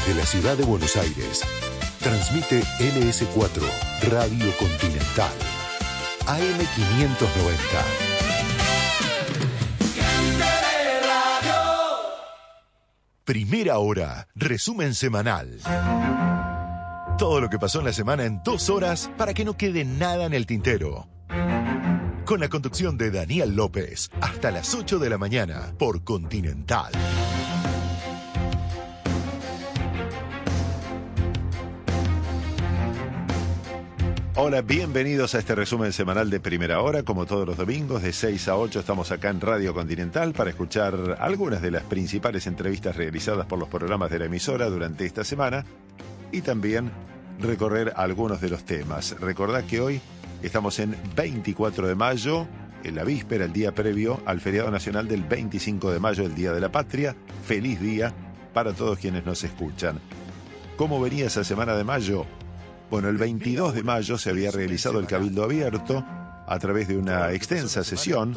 Desde la ciudad de Buenos Aires, transmite LS4 Radio Continental, AM590. Primera Hora, resumen semanal. Todo lo que pasó en la semana en 2 horas para que no quede nada en el tintero. Con la conducción de Daniel López, hasta las 8 de la mañana por Continental. Hola, bienvenidos a este resumen semanal de Primera Hora. Como todos los domingos, de 6 a 8 estamos acá en Radio Continental para escuchar algunas de las principales entrevistas realizadas por los programas de la emisora durante esta semana y también recorrer algunos de los temas. Recordad que hoy estamos en 24 de mayo, en la víspera, el día previo al feriado nacional del 25 de mayo, el Día de la Patria. Feliz día para todos quienes nos escuchan. ¿Cómo venía esa semana de mayo? Bueno, el 22 de mayo se había realizado el Cabildo Abierto a través de una extensa sesión.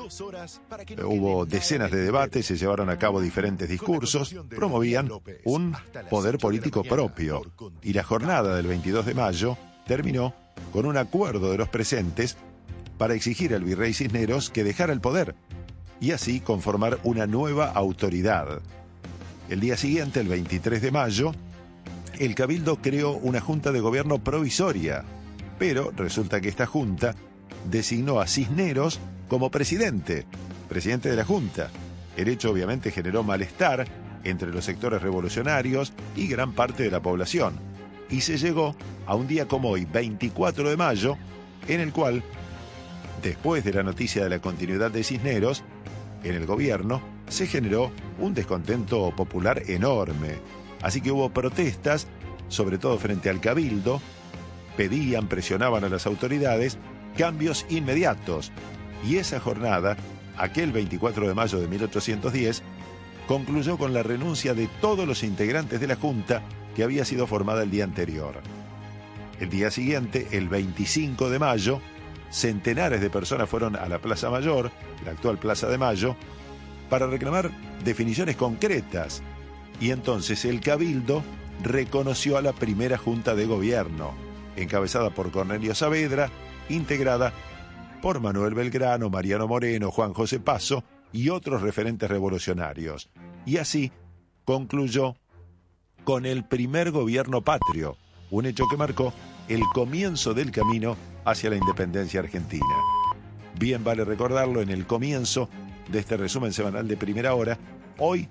Hubo decenas de debates, se llevaron a cabo diferentes discursos, promovían un poder político propio. Y la jornada del 22 de mayo terminó con un acuerdo de los presentes para exigir al virrey Cisneros que dejara el poder y así conformar una nueva autoridad. El día siguiente, el 23 de mayo, el Cabildo creó una junta de gobierno provisoria, pero resulta que esta junta designó a Cisneros como presidente de la junta. El hecho obviamente generó malestar entre los sectores revolucionarios y gran parte de la población. Y se llegó a un día como hoy, 24 de mayo, en el cual, después de la noticia de la continuidad de Cisneros, en el gobierno se generó un descontento popular enorme. Así que hubo protestas, sobre todo frente al Cabildo, pedían, presionaban a las autoridades cambios inmediatos. Y esa jornada, aquel 24 de mayo de 1810, concluyó con la renuncia de todos los integrantes de la Junta que había sido formada el día anterior. El día siguiente, el 25 de mayo, centenares de personas fueron a la Plaza Mayor, la actual Plaza de Mayo, para reclamar definiciones concretas. Y entonces el Cabildo reconoció a la primera Junta de Gobierno, encabezada por Cornelio Saavedra, integrada por Manuel Belgrano, Mariano Moreno, Juan José Paso y otros referentes revolucionarios. Y así concluyó con el primer gobierno patrio, un hecho que marcó el comienzo del camino hacia la independencia argentina. Bien vale recordarlo en el comienzo de este resumen semanal de Primera Hora, hoy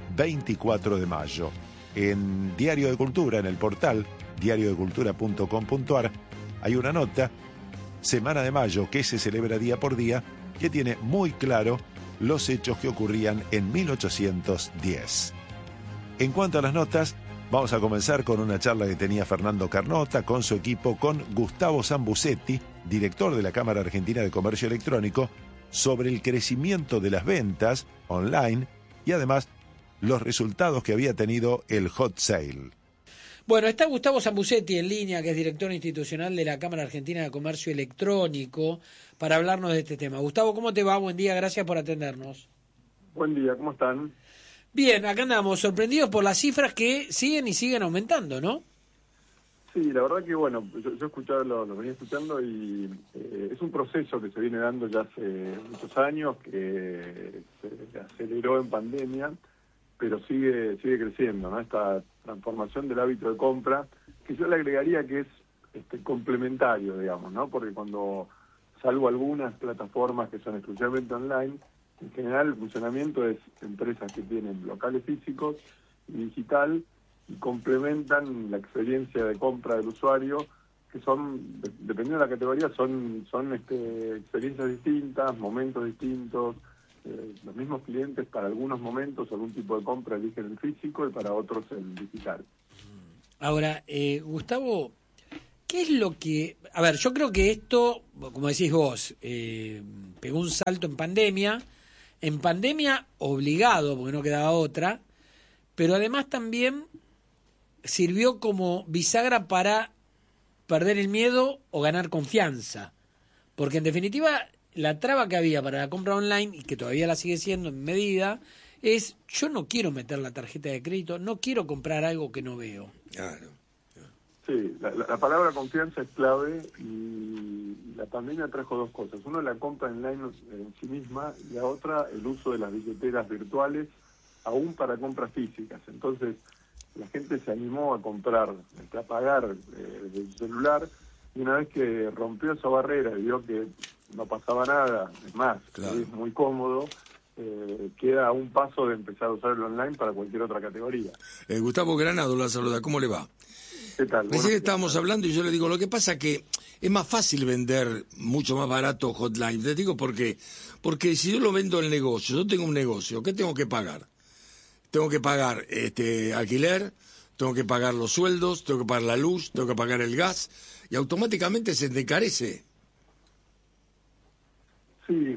24 de mayo. En Diario de Cultura, en el portal diariodecultura.com.ar, hay una nota, Semana de Mayo, que se celebra día por día, que tiene muy claro los hechos que ocurrían en 1810. En cuanto a las notas, vamos a comenzar con una charla que tenía Fernando Carnota con su equipo, con Gustavo Sambucetti, director de la Cámara Argentina de Comercio Electrónico, sobre el crecimiento de las ventas online y además los resultados que había tenido el hot sale. Bueno, está Gustavo Sambucetti en línea, que es director institucional de la Cámara Argentina de Comercio Electrónico, para hablarnos de este tema. Gustavo, ¿cómo te va? Buen día, gracias por atendernos. Buen día, ¿cómo están? Bien, acá andamos, sorprendidos por las cifras que siguen aumentando, ¿no? Sí, la verdad que bueno, yo he escuchado, lo venía escuchando y es un proceso que se viene dando ya hace muchos años, que se aceleró en pandemia, pero sigue creciendo, ¿no? Esta transformación del hábito de compra, que yo le agregaría que es complementario, digamos, ¿no? Porque salvo algunas plataformas que son exclusivamente online, en general el funcionamiento es empresas que tienen locales físicos y digital y complementan la experiencia de compra del usuario, que son, dependiendo de la categoría, son experiencias distintas, momentos distintos. Los mismos clientes para algunos momentos algún tipo de compra eligen el físico y para otros el digital. Ahora, Gustavo, ¿qué es lo que...? A ver, yo creo que esto, como decís vos, pegó un salto en pandemia obligado, porque no quedaba otra, pero además también sirvió como bisagra para perder el miedo o ganar confianza, porque en definitiva la traba que había para la compra online, y que todavía la sigue siendo en medida, es yo no quiero meter la tarjeta de crédito, no quiero comprar algo que no veo. Claro. Sí, la palabra confianza es clave y la pandemia trajo dos cosas. Uno, la compra online en sí misma, y la otra, el uso de las billeteras virtuales, aún para compras físicas. Entonces, la gente se animó a comprar, a pagar desde el celular, y una vez que rompió esa barrera y vio que no pasaba nada, es más, claro, es muy cómodo, queda a un paso de empezar a usar el online para cualquier otra categoría. Gustavo Granado la saluda, ¿cómo le va? ¿Qué tal? Recién estábamos hablando y yo le digo, lo que pasa que es más fácil vender mucho más barato hotline. Te digo por qué. Porque si yo lo vendo el negocio, yo tengo un negocio, ¿qué tengo que pagar? Tengo que pagar alquiler, tengo que pagar los sueldos, tengo que pagar la luz, tengo que pagar el gas, y automáticamente se te encarece. Sí,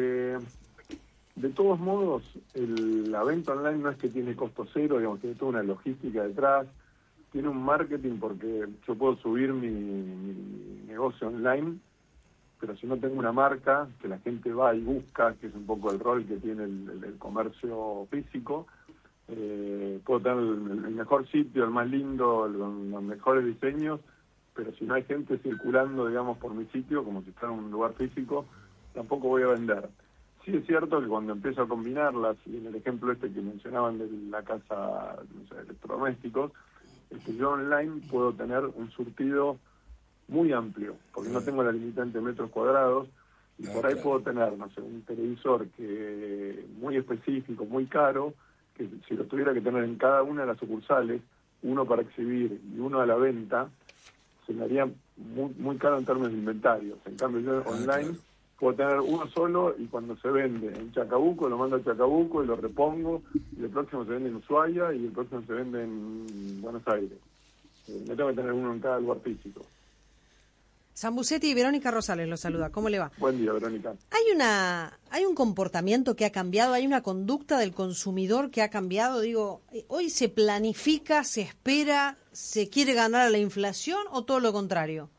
de todos modos, la venta online no es que tiene costo cero, digamos, tiene toda una logística detrás, tiene un marketing porque yo puedo subir mi negocio online, pero si no tengo una marca que la gente va y busca, que es un poco el rol que tiene el comercio físico, puedo tener el mejor sitio, el más lindo, los mejores diseños, pero si no hay gente circulando, digamos, por mi sitio, como si fuera un lugar físico, tampoco voy a vender. Sí es cierto que cuando empiezo a combinarlas, y en el ejemplo que mencionaban de la casa, no sé, electrodomésticos, yo online puedo tener un surtido muy amplio, porque no tengo la limitante de metros cuadrados, y por ahí puedo tener, no sé, un televisor que muy específico, muy caro, que si lo tuviera que tener en cada una de las sucursales, uno para exhibir y uno a la venta, se me haría muy, muy caro en términos de inventarios. En cambio, yo online puedo tener uno solo, y cuando se vende en Chacabuco, lo mando a Chacabuco y lo repongo, y el próximo se vende en Ushuaia y el próximo se vende en Buenos Aires. No tengo que tener uno en cada lugar físico. Sambucetti y Verónica Rosales los saluda. ¿Cómo le va? Buen día, Verónica. ¿Hay un comportamiento que ha cambiado? ¿Hay una conducta del consumidor que ha cambiado? Digo, ¿hoy se planifica, se espera, se quiere ganar a la inflación o todo lo contrario?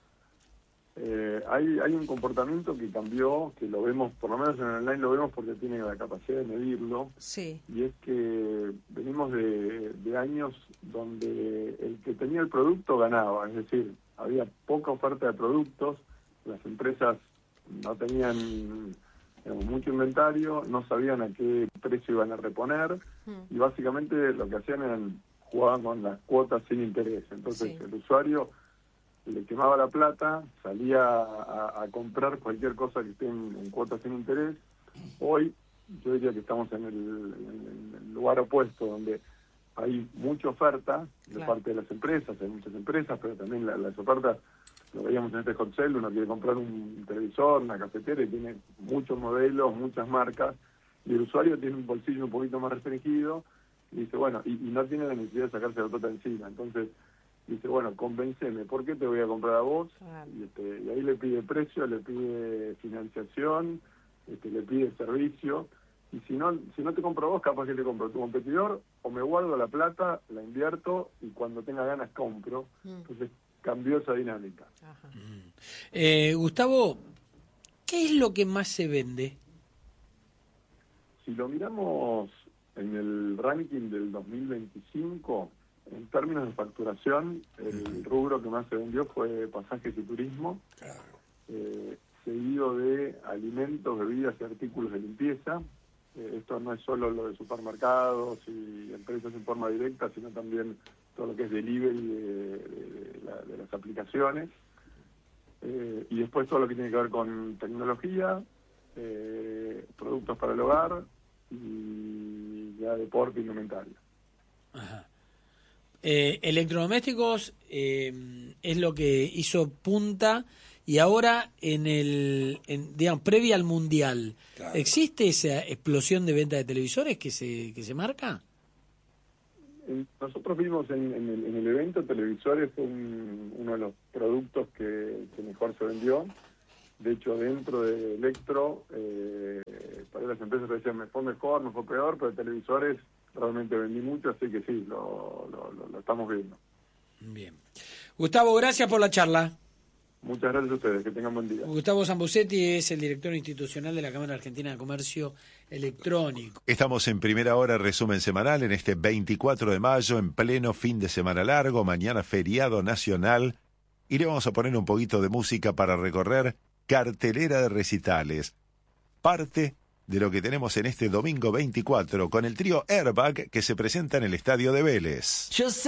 Hay un comportamiento que cambió, que lo vemos, por lo menos en el online lo vemos porque tiene la capacidad de medirlo, sí, y es que venimos de años donde el que tenía el producto ganaba, es decir, había poca oferta de productos, las empresas no tenían mucho inventario, no sabían a qué precio iban a reponer, y básicamente lo que hacían era jugaban con las cuotas sin interés. Entonces el usuario le quemaba la plata, salía a comprar cualquier cosa que esté en cuotas sin interés. Hoy yo diría que estamos en el lugar opuesto, donde hay mucha oferta de parte de las empresas, hay muchas empresas, pero también las ofertas, lo veíamos en este hot sale, uno quiere comprar un televisor, una cafetera, y tiene muchos modelos, muchas marcas, y el usuario tiene un bolsillo un poquito más restringido, y dice, bueno, y no tiene la necesidad de sacarse la plata encima. Entonces dice, bueno, convénceme, ¿por qué te voy a comprar a vos? Y ahí le pide precio, le pide financiación, le pide servicio, y si no te compro a vos, capaz que le compro a tu competidor, o me guardo la plata, la invierto, y cuando tenga ganas compro. Entonces cambió esa dinámica. Gustavo, ¿qué es lo que más se vende? Si lo miramos en el ranking del 2025, en términos de facturación, el rubro que más se vendió fue pasajes y turismo, seguido de alimentos, bebidas y artículos de limpieza. Esto no es solo lo de supermercados y empresas en forma directa, sino también todo lo que es delivery de las aplicaciones. Y después todo lo que tiene que ver con tecnología, productos para el hogar y ya deporte y indumentaria. Ajá. Electrodomésticos es lo que hizo punta, y ahora digamos, previa al Mundial, ¿existe esa explosión de venta de televisores que se marca? Nosotros vimos en el evento televisores, uno de los productos que mejor se vendió. De hecho, dentro de Electro, para las empresas decían, me fue mejor, me fue peor, pero televisores realmente vendí mucho, así que sí, lo estamos viendo. Bien. Gustavo, gracias por la charla. Muchas gracias a ustedes, que tengan buen día. Gustavo Sambucetti es el director institucional de la Cámara Argentina de Comercio electrónico. Estamos en Primera Hora, resumen semanal, en este 24 de mayo, en pleno fin de semana largo, mañana feriado nacional, y le vamos a poner un poquito de música para recorrer cartelera de recitales. Parte de lo que tenemos en este domingo 24 con el trío Airbag que se presenta en el Estadio de Vélez.